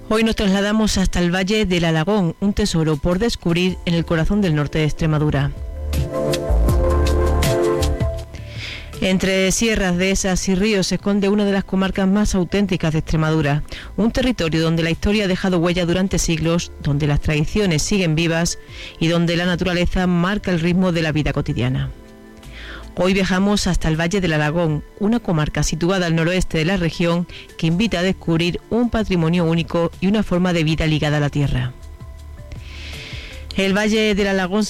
Hoy nos trasladamos hasta el Valle del Alagón, un tesoro por descubrir en el corazón del norte de Extremadura. Entre sierras, dehesas y ríos se esconde una de las comarcas más auténticas de Extremadura, un territorio donde la historia ha dejado huella durante siglos, donde las tradiciones siguen vivas y donde la naturaleza marca el ritmo de la vida cotidiana. Hoy viajamos hasta el Valle del Alagón, una comarca situada al noroeste de la región que invita a descubrir un patrimonio único y una forma de vida ligada a la tierra. El Valle del Alagón